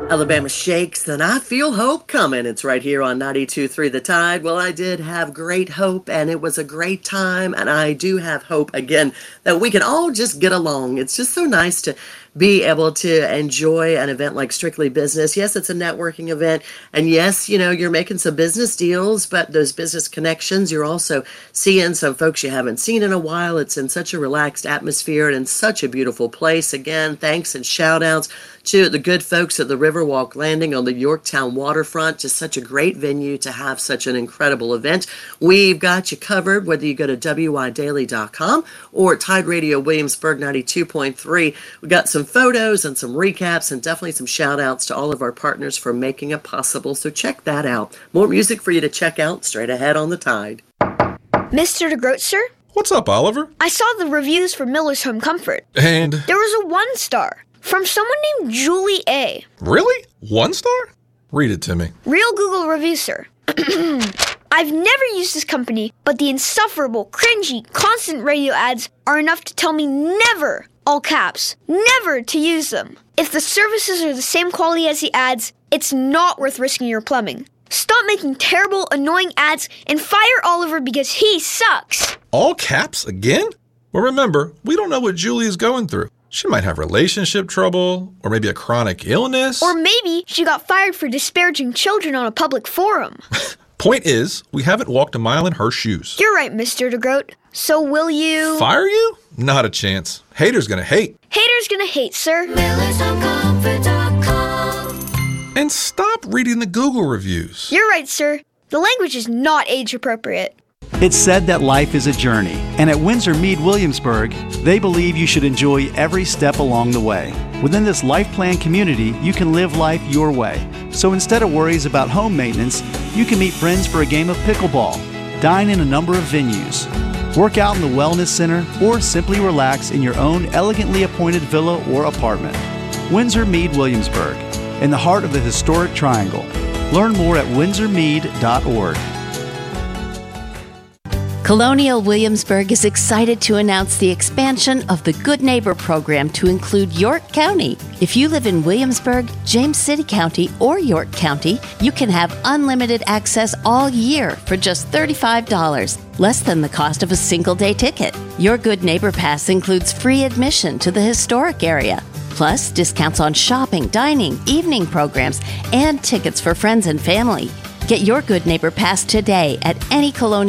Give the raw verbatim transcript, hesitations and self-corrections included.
Alabama Shakes, and I feel hope coming. It's right here on ninety-two point three The Tide. Well, I did have great hope, and it was a great time, and I do have hope again that we can all just get along. It's just so nice to be able to enjoy an event like Strictly Business. Yes, it's a networking event, and yes, you know, you're making some business deals, but those business connections, you're also seeing some folks you haven't seen in a while. It's in such a relaxed atmosphere and in such a beautiful place. Again, thanks and shout outs to the good folks at the Riverwalk Landing on the Yorktown waterfront. Just such a great venue to have such an incredible event. We've got you covered, whether you go to W I daily dot com or Tide Radio Williamsburg ninety-two point three. We got some photos and some recaps and definitely some shout outs to all of our partners for making it possible. So check that out. More music for you to check out straight ahead on the Tide. Mister DeGroat, sir? What's up, Oliver? I saw the reviews for Miller's Home Comfort. And? There was a one star from someone named Julie A. Really? One star? Read it to me. Real Google review, sir. I've never used this company, but the insufferable, cringy, constant radio ads are enough to tell me never, all caps, never to use them. If the services are the same quality as the ads, it's not worth risking your plumbing. Stop making terrible, annoying ads and fire Oliver because he sucks. All caps again? Well, remember, we don't know what Julie is going through. She might have relationship trouble, or maybe a chronic illness. Or maybe she got fired for disparaging children on a public forum. Point is, we haven't walked a mile in her shoes. You're right, Mister DeGroat. So will you... Fire you? Not a chance. Haters gonna hate. Haters gonna hate, sir. Millers Home Comfort dot com. And stop reading the Google reviews. You're right, sir. The language is not age appropriate. It's said that life is a journey, and at Windsor Mead Williamsburg, they believe you should enjoy every step along the way. Within this life plan community, you can live life your way. So instead of worries about home maintenance, you can meet friends for a game of pickleball, dine in a number of venues, work out in the wellness center, or simply relax in your own elegantly appointed villa or apartment. Windsor Mead Williamsburg, in the heart of the historic Triangle. Learn more at windsor mead dot org. Colonial Williamsburg is excited to announce the expansion of the Good Neighbor program to include York County. If you live in Williamsburg, James City County, or York County, you can have unlimited access all year for just thirty-five dollars, less than the cost of a single-day ticket. Your Good Neighbor Pass includes free admission to the historic area, plus discounts on shopping, dining, evening programs, and tickets for friends and family. Get your Good Neighbor Pass today at any Colonial